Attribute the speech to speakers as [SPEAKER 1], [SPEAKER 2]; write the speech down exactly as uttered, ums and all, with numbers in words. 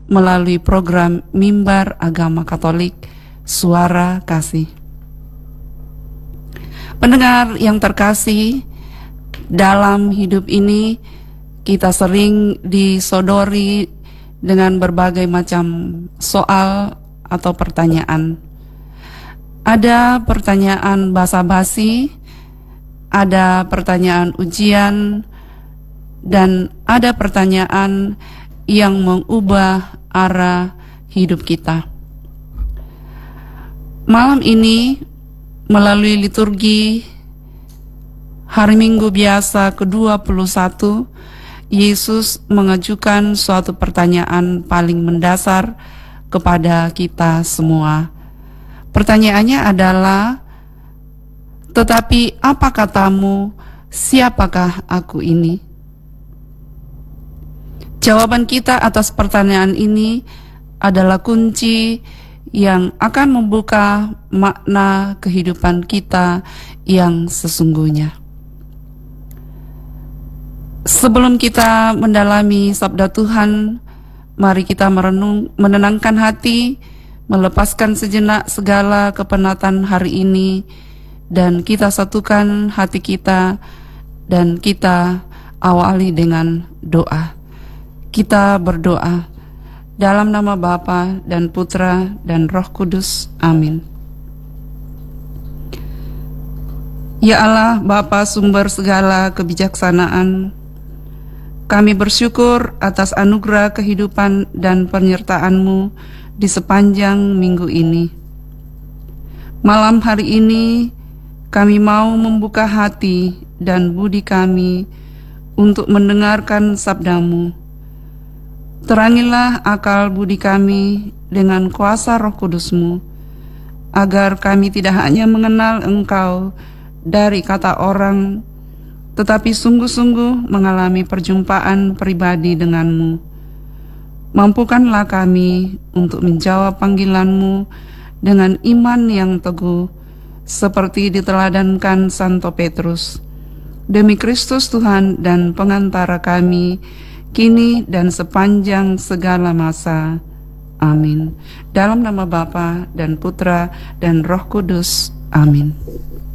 [SPEAKER 1] melalui program Mimbar Agama Katolik Suara Kasih. Pendengar yang terkasih, dalam hidup ini kita sering disodori dengan berbagai macam soal atau pertanyaan. Ada pertanyaan basa-basi, ada pertanyaan ujian, dan ada pertanyaan yang mengubah arah hidup kita. Malam ini, melalui liturgi hari Minggu biasa ke dua puluh satu, Yesus mengajukan suatu pertanyaan paling mendasar kepada kita semua. Pertanyaannya adalah, tetapi apa katamu, siapakah aku ini? Jawaban kita atas pertanyaan ini adalah kunci yang akan membuka makna kehidupan kita yang sesungguhnya. Sebelum kita mendalami sabda Tuhan, mari kita merenung, menenangkan hati, melepaskan sejenak segala kepenatan hari ini, dan kita satukan hati kita, dan kita awali dengan doa. Kita berdoa dalam nama Bapa dan Putra dan Roh Kudus. Amin. Ya Allah, Bapa sumber segala kebijaksanaan, kami bersyukur atas anugerah kehidupan dan penyertaan-Mu di sepanjang minggu ini. Malam hari ini, kami mau membuka hati dan budi kami untuk mendengarkan sabda-Mu. Terangilah akal budi kami dengan kuasa Roh Kudus-Mu, agar kami tidak hanya mengenal Engkau dari kata orang, tetapi sungguh-sungguh mengalami perjumpaan pribadi dengan-Mu. Mampukanlah kami untuk menjawab panggilan-Mu dengan iman yang teguh, seperti diteladankan Santo Petrus. Demi Kristus Tuhan dan pengantara kami, kini dan sepanjang segala masa. Amin. Dalam nama Bapa dan Putra dan Roh Kudus. Amin.